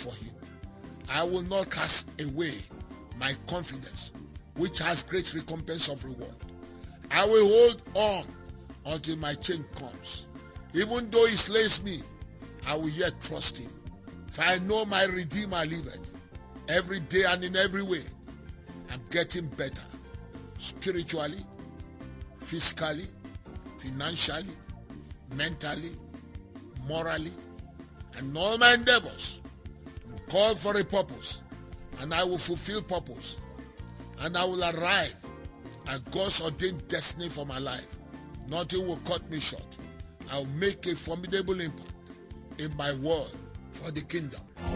for him. I will not cast away my confidence, which has great recompense of reward. I will hold on until my change comes. Even though he slays me, I will yet trust him. For I know my Redeemer liveth. Every day and in every way, I'm getting better. Spiritually, physically, financially, mentally, morally, and all my endeavors. I'm called for a purpose, and I will fulfill purpose. And I will arrive at God's ordained destiny for my life. Nothing will cut me short. I'll make a formidable impact in my world for the kingdom.